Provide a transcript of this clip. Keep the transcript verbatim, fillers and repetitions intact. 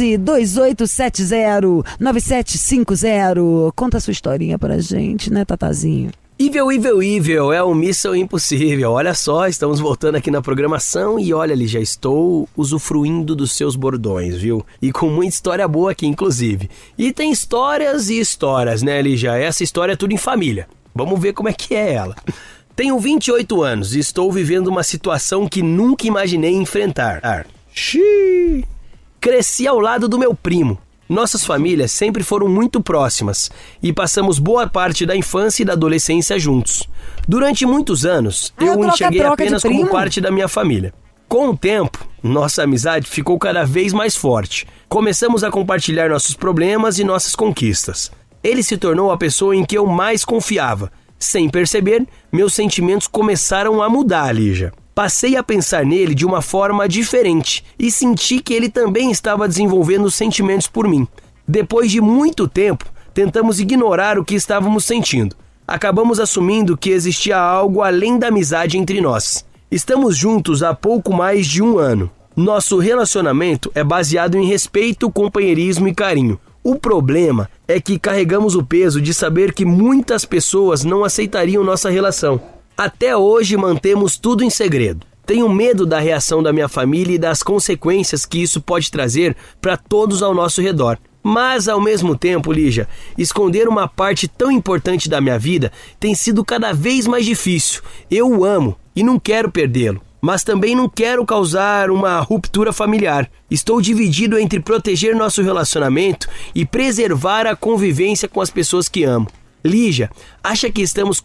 onze, dois oito sete zero, nove sete cinco zero. Conta a sua historinha pra gente, né, Tatazinho? Evil, Evil, Evil é o Missão Impossível. Olha só, estamos voltando aqui na programação e olha ali, já estou usufruindo dos seus bordões, viu? E com muita história boa aqui, inclusive. E tem histórias e histórias, né, Lígia? Essa história é tudo em família. Vamos ver como é que é ela. Tenho vinte e oito anos e estou vivendo uma situação que nunca imaginei enfrentar. Xiii. Cresci ao lado do meu primo. Nossas famílias sempre foram muito próximas e passamos boa parte da infância e da adolescência juntos. Durante muitos anos, Ah, eu o troca, enxerguei troca apenas de como primo? parte da minha família. Com o tempo, nossa amizade ficou cada vez mais forte. Começamos a compartilhar nossos problemas e nossas conquistas. Ele se tornou a pessoa em que eu mais confiava. Sem perceber, meus sentimentos começaram a mudar, Lígia. Passei a pensar nele de uma forma diferente e senti que ele também estava desenvolvendo sentimentos por mim. Depois de muito tempo, tentamos ignorar o que estávamos sentindo. Acabamos assumindo que existia algo além da amizade entre nós. Estamos juntos há pouco mais de um ano. Nosso relacionamento é baseado em respeito, companheirismo e carinho. O problema é que carregamos o peso de saber que muitas pessoas não aceitariam nossa relação. Até hoje mantemos tudo em segredo. Tenho medo da reação da minha família e das consequências que isso pode trazer para todos ao nosso redor. Mas, ao mesmo tempo, Lígia, esconder uma parte tão importante da minha vida tem sido cada vez mais difícil. Eu o amo e não quero perdê-lo. Mas também não quero causar uma ruptura familiar. Estou dividido entre proteger nosso relacionamento e preservar a convivência com as pessoas que amo. Lígia, acha que estamos